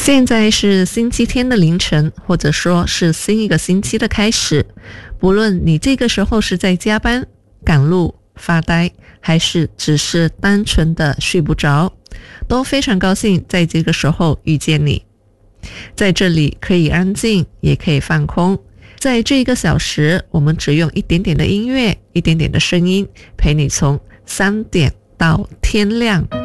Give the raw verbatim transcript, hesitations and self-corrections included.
现在是星期天的凌晨，或者说是新一个星期的开始。不论你这个时候是在加班、赶路、发呆，还是只是单纯的睡不着，都非常高兴在这个时候遇见你。在这里可以安静，也可以放空。在这一个小时，我们只用一点点的音乐，一点点的声音，陪你从三点到天亮。